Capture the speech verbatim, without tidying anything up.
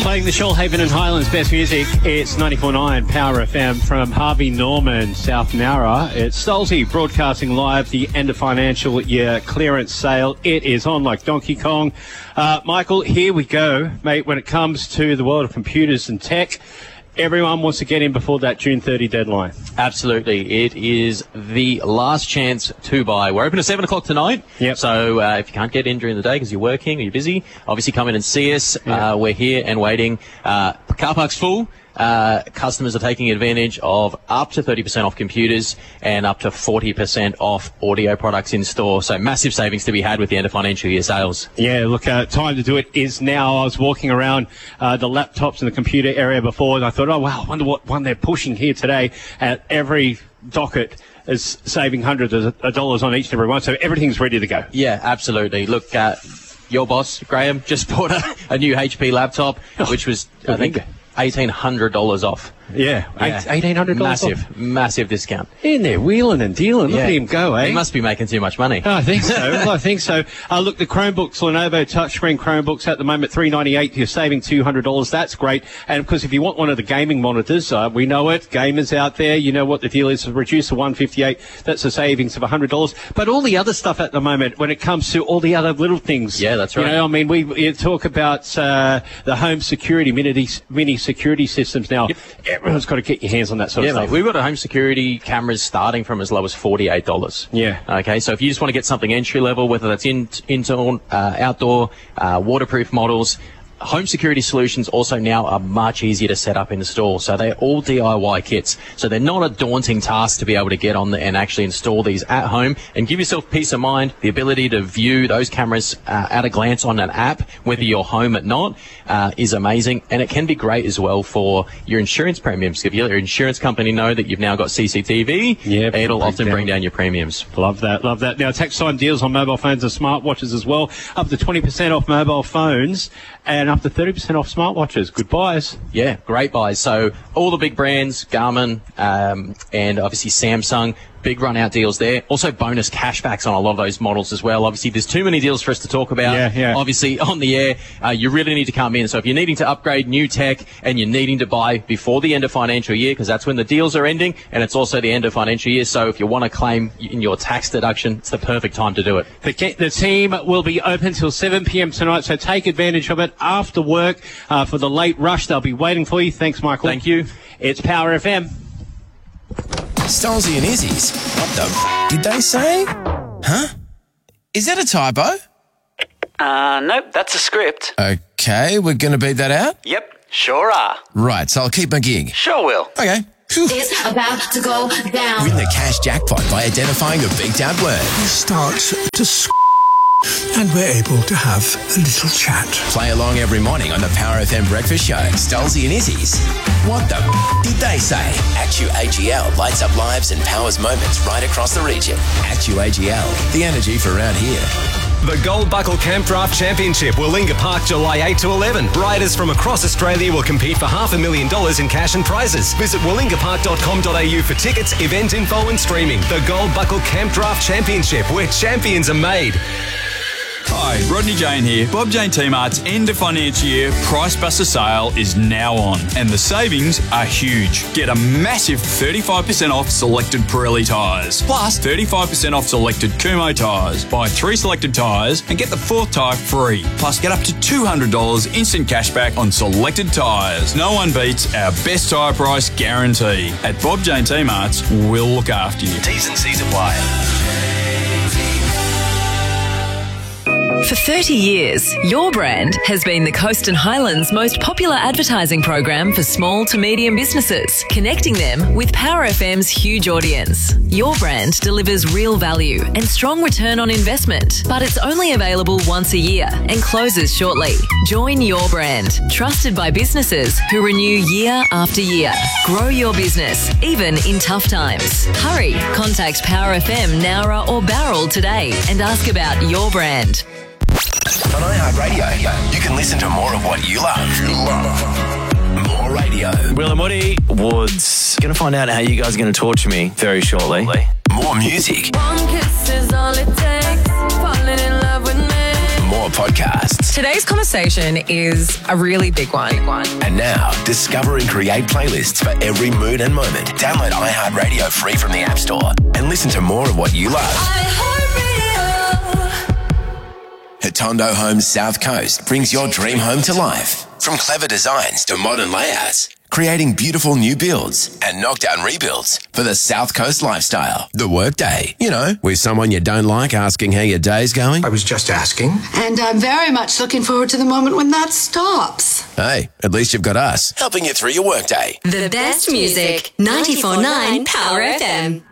Playing the Shoalhaven and Highlands best music, it's ninety-four point nine Power F M from Harvey Norman, South Nowra. It's Stolzy broadcasting live the end of financial year clearance sale. It is on like Donkey Kong. Uh, Michael, here we go, mate. When it comes to the world of computers and tech, everyone wants to get in before that June thirtieth deadline. Absolutely. It is the last chance to buy. We're open at seven o'clock tonight. Yep. So uh, if you can't get in during the day because you're working or you're busy, obviously come in and see us. Yeah. Uh, we're here and waiting. Uh, car park's full. Uh, customers are taking advantage of up to thirty percent off computers and up to forty percent off audio products in store. So massive savings to be had with the end of financial year sales. Yeah, look, uh, time to do it is now. I was walking around uh, the laptops and the computer area before, and I thought, oh, wow, I wonder what one they're pushing here today. At every docket is saving hundreds of dollars on each and every one, so everything's ready to go. Yeah, absolutely. Look, uh, your boss, Graham, just bought a, a new H P laptop, which was, I think, eighteen hundred dollars off. Yeah, yeah. eighteen hundred dollars Massive, off. massive discount. In there, wheeling and dealing. Look Yeah. at him go, eh? He must be making too much money. I think so. Well, I think so. Uh, look, the Chromebooks, Lenovo touchscreen Chromebooks at the moment, three ninety-eight. You're saving two hundred dollars. That's great. And of course, if you want one of the gaming monitors, uh, we know it. Gamers out there, you know what the deal is. Reduce to one fifty-eight. That's a savings of one hundred dollars. But all the other stuff at the moment, when it comes to all the other little things. Yeah, that's right. You know, I mean, we, we talk about uh, the home security, mini, mini security systems now. Yep. Everyone's got to get your hands on that sort Yeah, of stuff. mate, we've got a home security cameras starting from as low as forty-eight dollars. Yeah. Okay, so if you just want to get something entry level, whether that's in, indoor, uh, outdoor, uh, waterproof models, home security solutions also now are much easier to set up in the store. So they're all D I Y kits. So they're not a daunting task to be able to get on the, and actually install these at home and give yourself peace of mind, the ability to view those cameras uh, at a glance on an app, whether you're home or not, uh, is amazing. And it can be great as well for your insurance premiums. If your insurance company know that you've now got C C T V, yeah, it'll bring often down. bring down your premiums. Love that, love that. Now, tax time deals on mobile phones and smartwatches as well. Up to twenty percent off mobile phones and up to thirty percent off smartwatches. Good buys. Yeah, great buys. So all the big brands, Garmin, um, and obviously Samsung, big run-out deals there. Also bonus cashbacks on a lot of those models as well. Obviously, there's too many deals for us to talk about. Yeah, yeah. Obviously, on the air, uh, you really need to come in. So if you're needing to upgrade new tech and you're needing to buy before the end of financial year, because that's when the deals are ending, and it's also the end of financial year. So if you want to claim in your tax deduction, it's the perfect time to do it. The, the team will be open till seven p.m. tonight, so take advantage of it after work uh, for the late rush. They'll be waiting for you. Thanks, Michael. Thank you. It's Power F M. Stolzy and Izzy's. What the f- did they say? Huh? Is that a typo? Uh, nope, that's a script. Okay, we're going to beat that out? Yep, sure are. Right, so I'll keep my gig. Sure will. Okay. Phew. It's about to go down. Win the cash jackpot by identifying a beat out word. Starts to s***, and we're able to have a little chat. Play along every morning on the Power F M Breakfast Show. Stolzy and Izzy's. What the f- did they say? Actu A G L lights up lives and powers moments right across the region. Actu A G L, the energy for around here. The Gold Buckle Camp Draft Championship, Willinga Park, July eighth to eleven. Riders from across Australia will compete for half a million dollars in cash and prizes. Visit willinga park dot com dot a u for tickets, event info and streaming. The Gold Buckle Camp Draft Championship, where champions are made. Hi, Rodney Jane here. Bob Jane T-Mart's end of financial year Price Buster sale is now on, and the savings are huge. Get a massive thirty-five percent off selected Pirelli tyres, plus thirty-five percent off selected Kumho tyres. Buy three selected tyres and get the fourth tyre free. Plus, get up to two hundred dollars instant cashback on selected tyres. No one beats our best tyre price guarantee. At Bob Jane T-Mart's, we'll look after you. T's and C's apply. For thirty years, Your Brand has been the Coast and Highlands' most popular advertising program for small to medium businesses, connecting them with Power F M's huge audience. Your Brand delivers real value and strong return on investment, but it's only available once a year and closes shortly. Join Your Brand, trusted by businesses who renew year after year. Grow your business, even in tough times. Hurry, contact Power F M, Nowra or Barrel today and ask about Your Brand. On iHeartRadio, you can listen to more of what you love. You love. More radio. Will and Woody Woods. Going to find out how you guys are going to torture me very shortly. More music. One kiss is all it takes. Falling in love with me. More more podcasts. Today's conversation is a really big one. Big one. And now, discover and create playlists for every mood and moment. Download iHeartRadio free from the App Store and listen to more of what you love. Hatondo Homes South Coast brings your dream home to life. From clever designs to modern layouts, creating beautiful new builds and knockdown rebuilds for the South Coast lifestyle. The workday, you know, with someone you don't like asking how your day's going. I was just asking. And I'm very much looking forward to the moment when that stops. Hey, at least you've got us helping you through your workday. The best music, ninety-four point nine Power F M.